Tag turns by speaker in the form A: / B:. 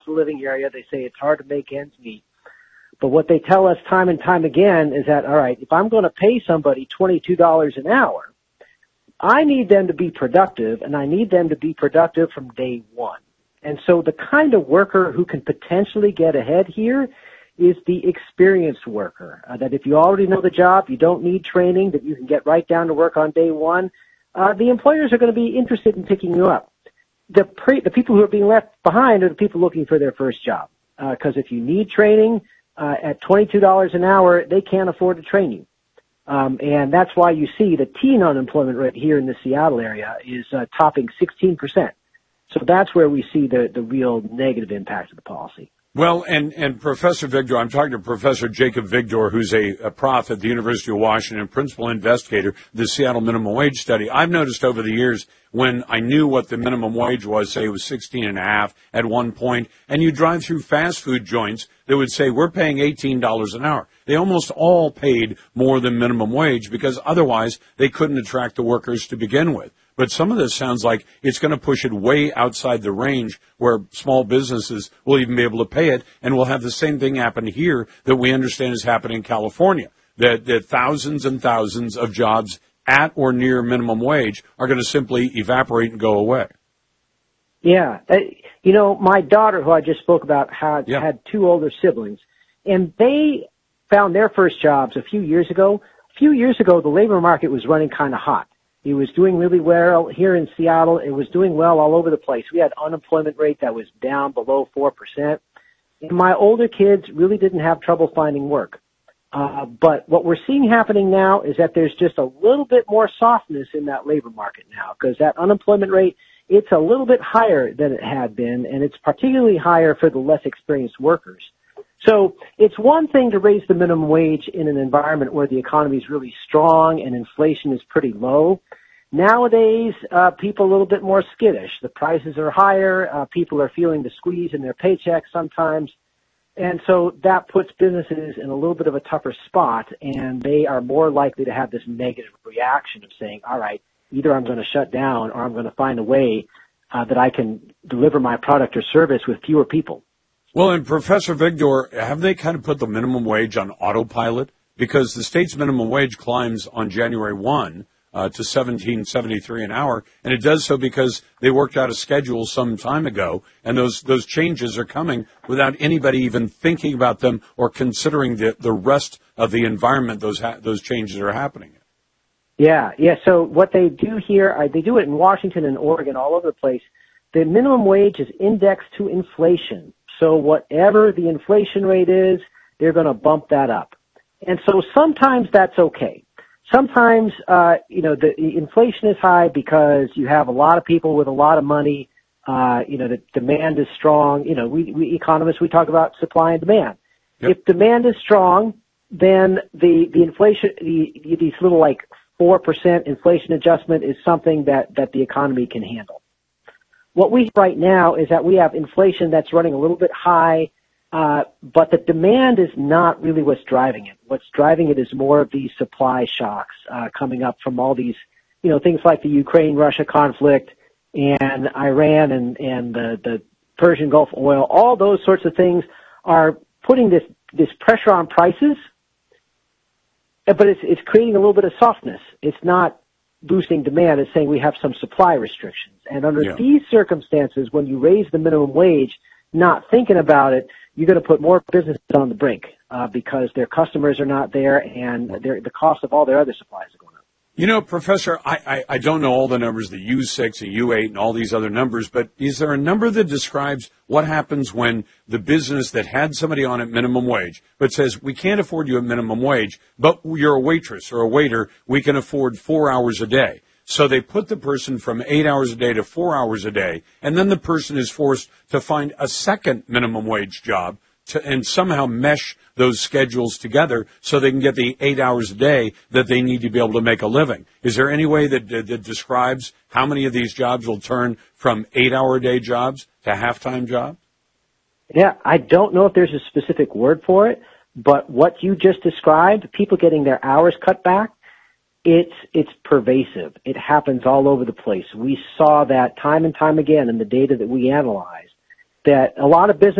A: of living area. They say it's hard to make ends meet. But what they tell us time and time again is that, all right, if I'm going to pay somebody $22 an hour, I need them to be productive, and I need them to be productive from day one. And so the kind of worker who can potentially get ahead here is the experienced worker, that if you already know the job, you don't need training, that you can get right down to work on day one. The employers are going to be interested in picking you up. The people who are being left behind are the people looking for their first job. Because if you need training at $22 an hour, they can't afford to train you. And that's why you see the teen unemployment rate here in the Seattle area is topping 16%. So that's where we see the real negative impact of the policy.
B: Well, and Professor Vigdor, I'm talking to Professor Jacob Vigdor, who's a prof at the University of Washington, principal investigator of the Seattle minimum wage study. I've noticed over the years when I knew what the minimum wage was, say it was 16 and a half at one point, and you drive through fast food joints that would say, we're paying $18 an hour. They almost all paid more than minimum wage because otherwise they couldn't attract the workers to begin with. But some of this sounds like it's going to push it way outside the range where small businesses will even be able to pay it, and we'll have the same thing happen here that we understand is happening in California, that thousands and thousands of jobs at or near minimum wage are going to simply evaporate and go away.
A: Yeah. My daughter, who I just spoke about, had two older siblings, and they found their first jobs a few years ago. A few years ago, the labor market was running kind of hot. It was doing really well here in Seattle. It was doing well all over the place. We had unemployment rate that was down below 4%. And my older kids really didn't have trouble finding work. But what we're seeing happening now is that there's just a little bit more softness in that labor market now because that unemployment rate, it's a little bit higher than it had been, and it's particularly higher for the less experienced workers. So it's one thing to raise the minimum wage in an environment where the economy is really strong and inflation is pretty low. Nowadays, people are a little bit more skittish. The prices are higher. People are feeling the squeeze in their paychecks sometimes. And so that puts businesses in a little bit of a tougher spot, and they are more likely to have this negative reaction of saying, all right, either I'm going to shut down or I'm going to find a way that I can deliver my product or service with fewer people.
B: Well, and Professor Vigdor, have they kind of put the minimum wage on autopilot? Because the state's minimum wage climbs on January 1 to $17.73 an hour, and it does so because they worked out a schedule some time ago, and those changes are coming without anybody even thinking about them or considering the rest of the environment those changes are happening in.
A: Yeah. So what they do here, they do it in Washington and Oregon, all over the place. The minimum wage is indexed to inflation. So whatever the inflation rate is, they're going to bump that up. And so sometimes that's okay. Sometimes, the inflation is high because you have a lot of people with a lot of money. The demand is strong. We economists, we talk about supply and demand. Yep. If demand is strong, then the inflation, these little like 4% inflation adjustment is something that the economy can handle. What we have right now is that we have inflation that's running a little bit high, but the demand is not really what's driving it. What's driving it is more of these supply shocks coming up from all these, things like the Ukraine-Russia conflict and Iran and the Persian Gulf oil. All those sorts of things are putting this pressure on prices, but it's creating a little bit of softness. It's not boosting demand. It's saying we have some supply restrictions. And under these circumstances, when you raise the minimum wage, not thinking about it, you're going to put more businesses on the brink because their customers are not there and the cost of all their other supplies are going up.
B: Professor, I don't know all the numbers, the U6 and U8 and all these other numbers, but is there a number that describes what happens when the business that had somebody on at minimum wage but says, we can't afford you at minimum wage, but you're a waitress or a waiter, we can afford 4 hours a day. So they put the person from 8 hours a day to 4 hours a day, and then the person is forced to find a second minimum wage job and somehow mesh those schedules together so they can get the 8 hours a day that they need to be able to make a living. Is there any way that describes how many of these jobs will turn from 8 hour a day jobs to half-time jobs?
A: Yeah, I don't know if there's a specific word for it, but what you just described, people getting their hours cut back, it's pervasive. It happens all over the place. We saw that time and time again in the data that we analyzed. that a lot of business